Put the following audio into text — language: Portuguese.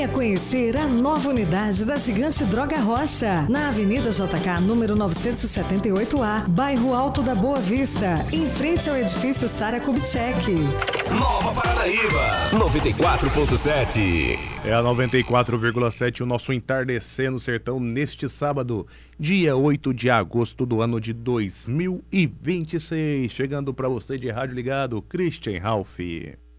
Venha conhecer a nova unidade da Gigante Droga Rocha, na Avenida JK, número 978A, bairro Alto da Boa Vista, em frente ao edifício Sara Kubitschek. Nova Paranaíba, 94.7. É a 94,7, o nosso entardecer no sertão neste sábado, dia 8 de agosto do ano de 2026. Chegando para você de rádio ligado, Christian Ralph.